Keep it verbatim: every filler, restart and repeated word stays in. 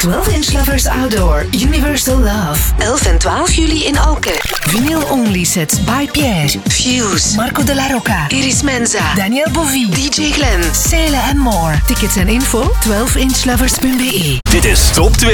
twaalf inch Lovers Outdoor, Universal Love. elf en twaalf juli in Alken. Vinyl only sets by Pierre, Fuse, Marco de la Rocca, Iris Menza, Daniel Bovie, D J Glenn, Cele en more. Tickets en info twaalf inch lovers punt be. Dit is Top twee.